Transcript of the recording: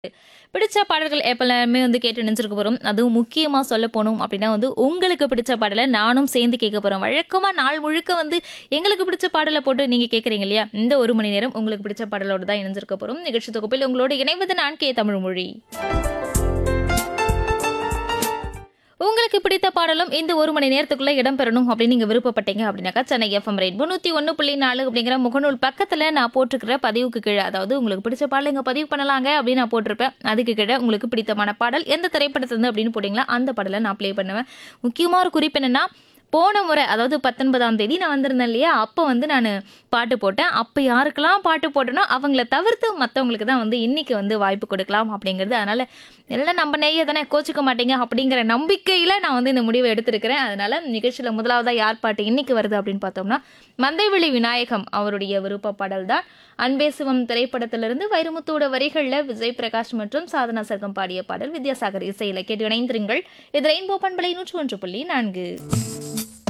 பிடிச்ச பாடல்கள் எப்பலாமே கேட்டு நினைச்சிருக்க போறோம். அதுவும் முக்கியமா சொல்ல போணும் அப்படின்னா உங்களுக்கு பிடிச்ச பாடல நானும் சேர்ந்து கேட்க போறோம். வழக்கமா நாள் முழுக்க எங்களுக்கு பிடிச்ச பாடல போட்டு நீங்க கேட்கறீங்க இல்லையா? இந்த 1 மணி நேரம் உங்களுக்கு பிடிச்ச பாடலோட தான் இணைஞ்சிருக்க போறோம். நிகழ்ச்சி தொகுப்பில் உங்களோட இணைவது நான் தமிழ் மொழி. உங்களுக்கு பிடித்த பாடலும் இந்த 1 மணி நேரத்துக்குள்ள இடம்பெறணும் அப்படின்னு நீங்க விருப்பப்பட்டீங்க அப்படின்னாக்கா சென்னை எஃப்எம் ரெயின்போ 101.4 அப்படிங்கிற முகநூல் பக்கத்துல நான் போட்டிருக்கிற பதிவுக்கு கீழே, அதாவது உங்களுக்கு பிடிச்ச பாடல் இங்க பதிவு பண்ணலாங்க அப்படின்னு நான் போட்டிருப்பேன். அதுக்கு கீழே உங்களுக்கு பிடித்தமான பாடல் எந்த திரைப்படத்திலிருந்து அப்படின்னு போட்டீங்களா அந்த பாடலை நான் ப்ளே பண்ணுவேன். முக்கியமா ஒரு குறிப்பு என்னன்னா, போன முறை அதாவது 19ஆம் தேதி நான் வந்திருந்தேன் இல்லையா, அப்போ நான் பாட்டு போட்டேன். அப்போ யாருக்கெல்லாம் பாட்டு போட்டேனோ அவங்கள தவிர்த்து மற்றவங்களுக்கு தான் இன்னைக்கு வாய்ப்பு கொடுக்கலாம் அப்படிங்கிறது. அதனால எல்லாம் நம்ம நெய்ய தானே, கோச்சிக்க மாட்டீங்க அப்படிங்கிற நம்பிக்கையில நான் இந்த முடிவை எடுத்திருக்கிறேன். அதனால நிகழ்ச்சியில முதலாவதா யார் பாட்டு இன்னைக்கு வருது அப்படின்னு பார்த்தோம்னா, மந்தைவெளி விநாயகம் அவருடைய விருப்ப பாடல் தான். அன்பே சிவம் திரைப்படத்திலிருந்து வைரமுத்தோட வரிகள்ல விஜய் பிரகாஷ் மற்றும் சாதனா சர்க்கம் பாடிய பாடல். வித்யாசாகர் இசையில கேட்டு இணைந்திருங்கள். இது ரெயின்போ பண்பலை 101.4.